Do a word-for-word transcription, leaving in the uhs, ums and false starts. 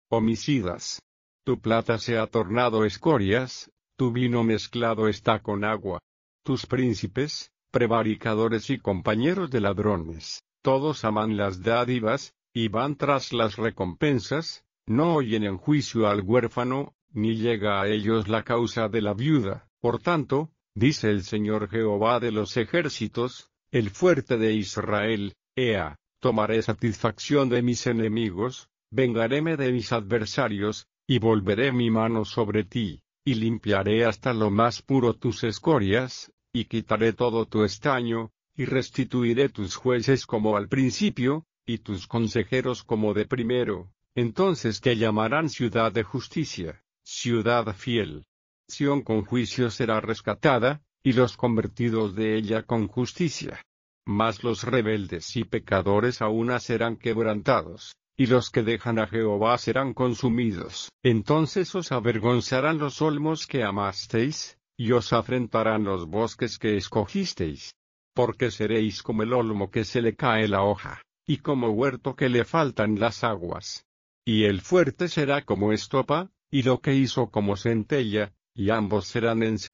homicidas. Tu plata se ha tornado escorias, tu vino mezclado está con agua. Tus príncipes, prevaricadores y compañeros de ladrones, todos aman las dádivas, y van tras las recompensas, no oyen en juicio al huérfano, ni llega a ellos la causa de la viuda. Por tanto, dice el Señor Jehová de los ejércitos, el fuerte de Israel, Ea, tomaré satisfacción de mis enemigos, vengaréme de mis adversarios, y volveré mi mano sobre ti, y limpiaré hasta lo más puro tus escorias, y quitaré todo tu estaño, y restituiré tus jueces como al principio, y tus consejeros como de primero. Entonces te llamarán ciudad de justicia, ciudad fiel. Sión con juicio será rescatada, y los convertidos de ella con justicia. Mas los rebeldes y pecadores aún serán quebrantados, y los que dejan a Jehová serán consumidos. Entonces os avergonzarán los olmos que amasteis, y os afrentarán los bosques que escogisteis. Porque seréis como el olmo que se le cae la hoja, y como huerto que le faltan las aguas. Y el fuerte será como estopa, y lo que hizo como centella, y ambos serán en